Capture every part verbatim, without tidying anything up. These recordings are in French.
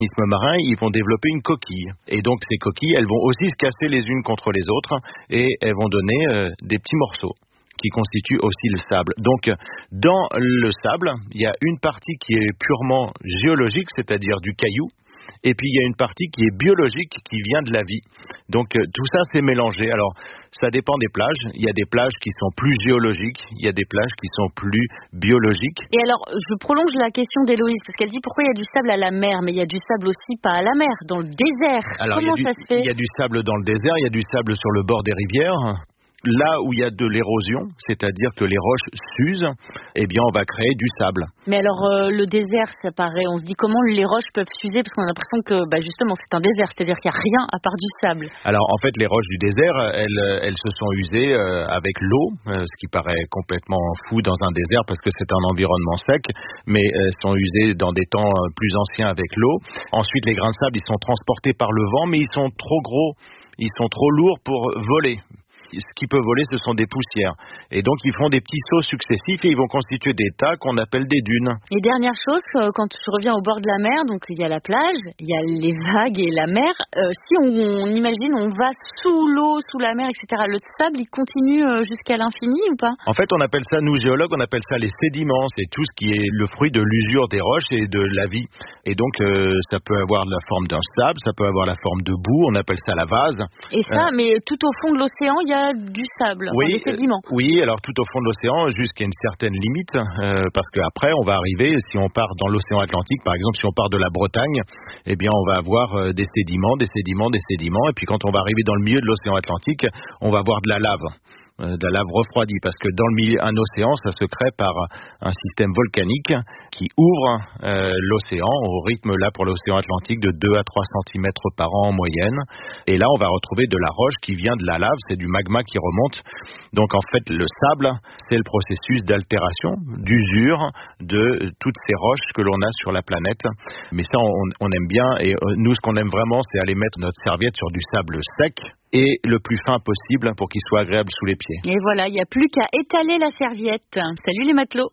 organismes marins, ils vont développer une coquille. Et donc ces coquilles, elles vont aussi se casser les unes contre les autres et elles vont donner euh, des petits morceaux qui constituent aussi le sable. Donc dans le sable, il y a une partie qui est purement géologique, c'est-à-dire du caillou, et puis il y a une partie qui est biologique, qui vient de la vie. Donc euh, tout ça c'est mélangé. Alors ça dépend des plages. Il y a des plages qui sont plus géologiques, il y a des plages qui sont plus biologiques. Et alors je prolonge la question d'Héloïse, parce qu'elle dit pourquoi il y a du sable à la mer, mais il y a du sable aussi pas à la mer, dans le désert. Alors, Comment du, ça se fait? Il y a du sable dans le désert, il y a du sable sur le bord des rivières. Là où il y a de l'érosion, c'est-à-dire que les roches s'usent, eh bien on va créer du sable. Mais alors euh, le désert, ça paraît, on se dit comment les roches peuvent s'user, parce qu'on a l'impression que bah, justement c'est un désert, c'est-à-dire qu'il n'y a rien à part du sable. Alors en fait les roches du désert, elles, elles se sont usées euh, avec l'eau, euh, ce qui paraît complètement fou dans un désert parce que c'est un environnement sec, mais elles sont usées dans des temps plus anciens avec l'eau. Ensuite les grains de sable, ils sont transportés par le vent, mais ils sont trop gros, ils sont trop lourds pour voler. Ce qui peut voler, ce sont des poussières. Et donc, ils font des petits sauts successifs et ils vont constituer des tas qu'on appelle des dunes. Et dernière chose, quand tu reviens au bord de la mer, donc il y a la plage, il y a les vagues et la mer. Euh, si on, on imagine, on va sous l'eau, sous la mer, et cetera, le sable, il continue jusqu'à l'infini ou pas? En fait, on appelle ça, nous géologues, on appelle ça les sédiments. C'est tout ce qui est le fruit de l'usure des roches et de la vie. Et donc, euh, ça peut avoir la forme d'un sable, ça peut avoir la forme de boue, on appelle ça la vase. Et ça, euh, mais tout au fond de l'océan, il y a du sable, oui, enfin, des sédiments. Euh, oui, alors tout au fond de l'océan, jusqu'à une certaine limite, euh, parce qu'après, on va arriver, si on part dans l'océan Atlantique, par exemple, si on part de la Bretagne, eh bien, on va avoir euh, des sédiments, des sédiments, des sédiments, et puis quand on va arriver dans le milieu de l'océan Atlantique, on va avoir de la lave. de la lave refroidie, parce que dans le milieu, un océan, ça se crée par un système volcanique qui ouvre euh, l'océan au rythme, là, pour l'océan Atlantique, de deux à trois centimètres par an en moyenne. Et là, on va retrouver de la roche qui vient de la lave, c'est du magma qui remonte. Donc, en fait, le sable, c'est le processus d'altération, d'usure de toutes ces roches que l'on a sur la planète. Mais ça, on, on aime bien, et nous, ce qu'on aime vraiment, c'est aller mettre notre serviette sur du sable sec, et le plus fin possible pour qu'il soit agréable sous les pieds. Et voilà, il n'y a plus qu'à étaler la serviette. Salut les matelots.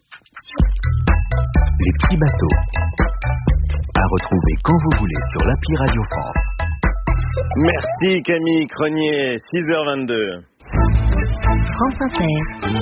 Les petits bateaux. À retrouver quand vous voulez sur l'appli Radio France. Merci Camille Cronier, six heures vingt-deux. France Inter.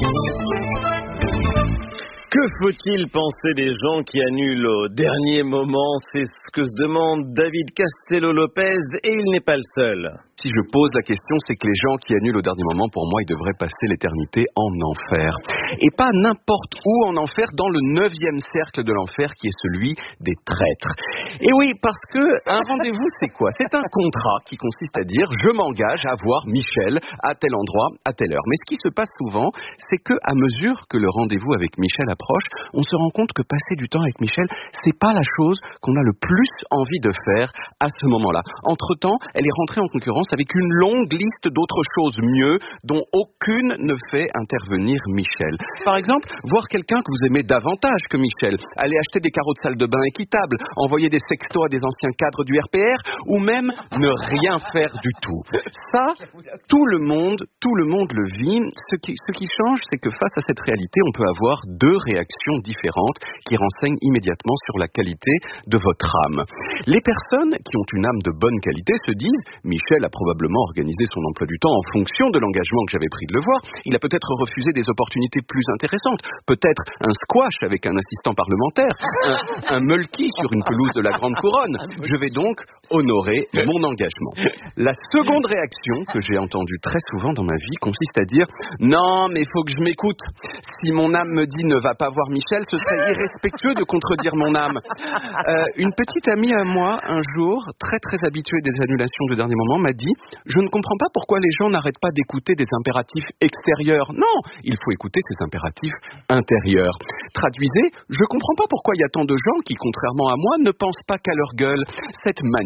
Que faut-il penser des gens qui annulent au dernier moment? C'est ce que se demande David Castello-Lopez, et il n'est pas le seul. Si je pose la question, c'est que les gens qui annulent au dernier moment, pour moi, ils devraient passer l'éternité en enfer. Et pas n'importe où en enfer, dans le neuvième cercle de l'enfer, qui est celui des traîtres. Et oui, parce que un rendez-vous, c'est quoi? C'est un contrat qui consiste à dire « je m'engage à voir Michel à tel endroit, à telle heure ». Mais ce qui se passe souvent, c'est que à mesure que le rendez-vous avec Michel approche, on se rend compte que passer du temps avec Michel, c'est pas la chose qu'on a le plus envie de faire à ce moment-là. Entre-temps, elle est rentrée en concurrence avec une longue liste d'autres choses mieux dont aucune ne fait intervenir Michel. Par exemple, voir quelqu'un que vous aimez davantage que Michel, aller acheter des carreaux de salle de bain équitables, envoyer des sextos à des anciens cadres du R P R, ou même ne rien faire du tout. Ça, tout le monde, tout le monde le vit. Ce qui, ce qui change, c'est que face à cette réalité, on peut avoir deux réactions différentes qui renseignent immédiatement sur la qualité de votre âme. Les personnes qui ont une âme de bonne qualité se disent « Michel a probablement organisé son emploi du temps en fonction de l'engagement que j'avais pris de le voir. Il a peut-être refusé des opportunités plus intéressantes. Peut-être un squash avec un assistant parlementaire, un, un mulky sur une pelouse de la Grande Couronne. Je vais donc honorer mon engagement. » La seconde réaction que j'ai entendue très souvent dans ma vie consiste à dire « Non, mais il faut que je m'écoute. Si mon âme me dit ne va pas voir Michel, ce serait irrespectueux de contredire mon âme. » euh, Une petite amie à moi, un jour, très très habituée des annulations de dernier moment, m'a dit « Je ne comprends pas pourquoi les gens n'arrêtent pas d'écouter des impératifs extérieurs. Non, il faut écouter ces impératifs intérieurs. » Traduisez, je ne comprends pas pourquoi il y a tant de gens qui, contrairement à moi, ne pensent pas qu'à leur gueule. Cette manie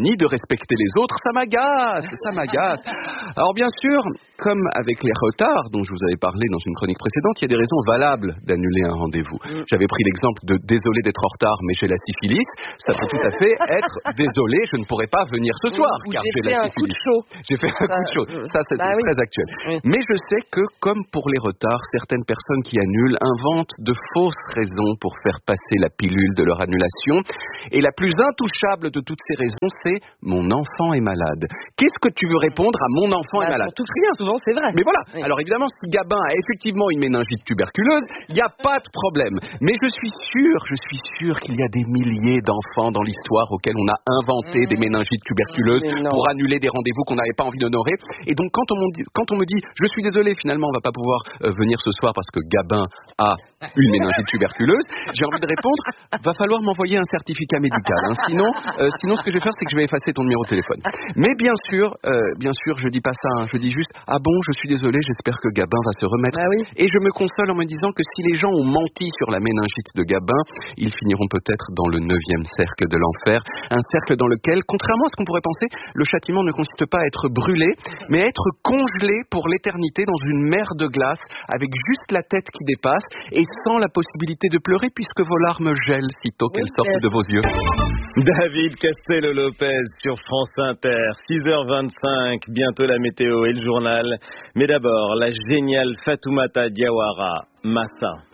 ni de respecter les autres. Ça m'agace, ça m'agace. Alors bien sûr, comme avec les retards dont je vous avais parlé dans une chronique précédente, il y a des raisons valables d'annuler un rendez-vous. Mm. J'avais pris l'exemple de désolé d'être en retard, mais j'ai la syphilis. Ça peut tout à fait être désolé, je ne pourrais pas venir ce soir Ou car j'ai j'ai fait la un coup syphilis. de chaud. J'ai fait un ça, coup de chaud. Ça, c'est bah très oui. actuel. Oui. Mais je sais que, comme pour les retards, certaines personnes qui annulent inventent de fausses raisons pour faire passer la pilule de leur annulation. Et la plus intouchable de toutes ces raisons, c'est « mon enfant est malade ». Qu'est-ce que tu veux répondre à « mon enfant bah, est malade » On touche rien, souvent, c'est vrai. Mais voilà. Oui. Alors évidemment, si Gabin a effectivement une méningite tuberculeuse, il n'y a pas de problème. Mais je suis sûr, je suis sûr qu'il y a des milliers d'enfants dans l'histoire auxquels on a inventé mmh. des méningites tuberculeuses pour annuler des rendez-vous qu'on n'avait pas envie d'honorer. Et donc quand on, dit, quand on me dit « je suis désolé, finalement on va pas pouvoir euh, venir ce soir parce que Gabin a une méningite tuberculeuse », j'ai envie de répondre « va falloir m'envoyer un certificat médical. Hein. Sinon, euh, sinon ce que je vais faire, c'est que je vais effacer ton numéro de téléphone. » Mais bien sûr, euh, bien sûr, je dis pas ça. Hein. Je dis juste « ah bon, je suis désolé, j'espère que Gabin va se remettre. Ah oui. » Et je me console en me disant que si les gens ont menti sur la méningite de Gabin, ils finiront peut-être dans le neuvième cercle de l'enfer. Un cercle dans lequel, contrairement à ce qu'on pourrait penser, le châtiment ne consiste pas à être brûlé, mais à être congelé pour l'éternité dans une mer de glace, avec juste la tête qui dépasse, et sans la possibilité de pleurer, puisque vos larmes gèlent sitôt oui, qu'elles sortent de vos yeux. David Castello-Lopez sur France Inter, six heures vingt-cinq, bientôt la météo et le journal. Mais d'abord, la géniale Fatoumata Diawara, Massa.